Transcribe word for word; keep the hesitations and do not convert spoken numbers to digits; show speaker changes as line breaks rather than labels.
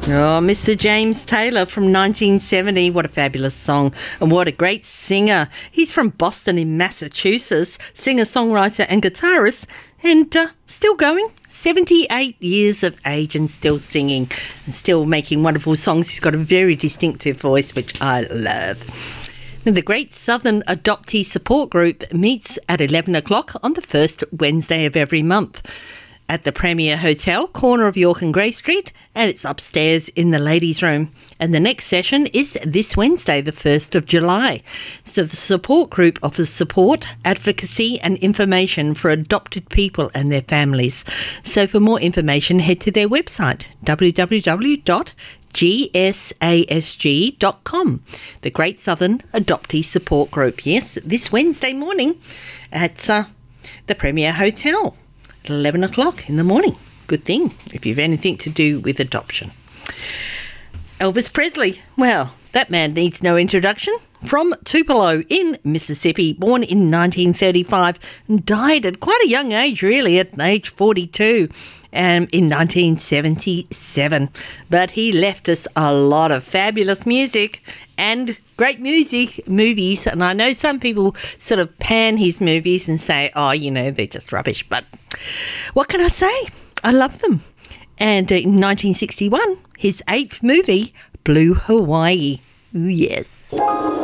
Oh, Mister James Taylor from nineteen seventy. What a fabulous song and what a great singer. He's from Boston in Massachusetts, singer-songwriter and guitarist, and uh, still going. seventy-eight years of age and still singing and still making wonderful songs. He's got a very distinctive voice, which I love. The Great Southern Adoptee Support Group meets at eleven o'clock on the first Wednesday of every month at the Premier Hotel, corner of York and Grey Street, and it's upstairs in the ladies' room. And the next session is this Wednesday, the first of July. So the support group offers support, advocacy and information for adopted people and their families. So for more information, head to their website, w w w dot g s a s g dot com. The Great Southern Adoptee Support Group. Yes, this Wednesday morning at uh, the Premier Hotel. eleven o'clock in the morning. Good thing if you've anything to do with adoption. Elvis Presley. Well, that man needs no introduction. From Tupelo in Mississippi, born in nineteen thirty-five, and died at quite a young age, really, at age forty-two, um, in nineteen seventy-seven. But he left us a lot of fabulous music and great music, movies, and I know some people sort of pan his movies and say, oh, you know, they're just rubbish, but what can I say? I love them. And in nineteen sixty-one, his eighth movie, Blue Hawaii. Ooh, yes.